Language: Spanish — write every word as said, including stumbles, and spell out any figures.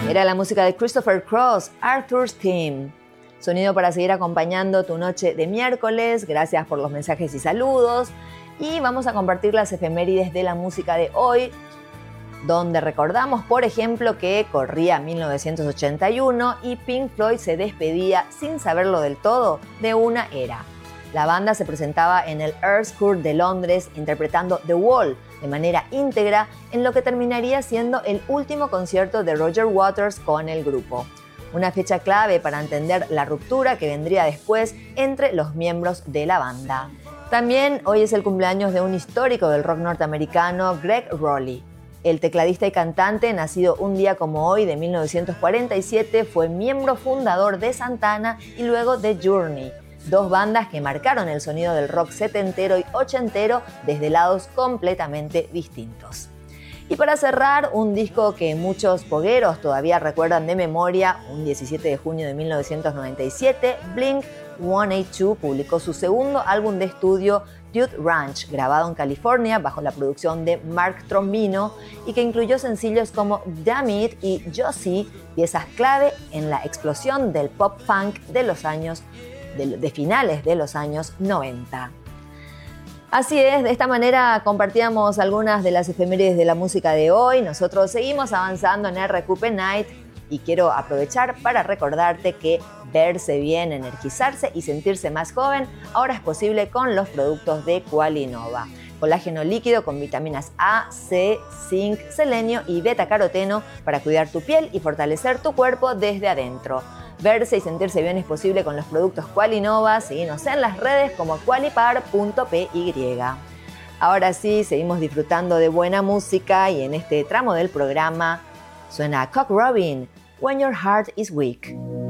Era la música de Christopher Cross, Arthur's Theme. Sonido para seguir acompañando tu noche de miércoles. Gracias por los mensajes y saludos. Y vamos a compartir las efemérides de la música de hoy, donde recordamos, por ejemplo, que corría mil novecientos ochenta y uno y Pink Floyd se despedía, sin saberlo del todo, de una era. La banda se presentaba en el Earls Court de Londres interpretando The Wall de manera íntegra en lo que terminaría siendo el último concierto de Roger Waters con el grupo. Una fecha clave para entender la ruptura que vendría después entre los miembros de la banda. También hoy es el cumpleaños de un histórico del rock norteamericano, Gregg Rolie. El tecladista y cantante, nacido un día como hoy de mil novecientos cuarenta y siete, fue miembro fundador de Santana y luego de Journey, dos bandas que marcaron el sonido del rock setentero y ochentero desde lados completamente distintos. Y para cerrar, un disco que muchos pogueros todavía recuerdan de memoria, un diecisiete de junio de mil novecientos noventa y siete, Blink ciento ochenta y dos publicó su segundo álbum de estudio, Dude Ranch, grabado en California bajo la producción de Mark Trombino y que incluyó sencillos como Damn It y Josie, piezas clave en la explosión del pop punk de los años, de, de finales de los años noventa. Así es, de esta manera compartíamos algunas de las efemérides de la música de hoy. Nosotros seguimos avanzando en R Q P Night y quiero aprovechar para recordarte que verse bien, energizarse y sentirse más joven ahora es posible con los productos de Qualinova. Colágeno líquido con vitaminas A, C, zinc, selenio y beta-caroteno para cuidar tu piel y fortalecer tu cuerpo desde adentro. Verse y sentirse bien es posible con los productos Qualinova. Síguenos en las redes como qualipar punto p y. Ahora sí, seguimos disfrutando de buena música y en este tramo del programa suena Cock Robin, When Your Heart is Weak.